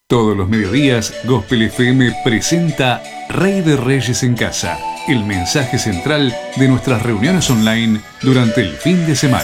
Todos los mediodías, Gospel FM presenta Rey de Reyes en Casa, el mensaje central de nuestras reuniones online durante el fin de semana.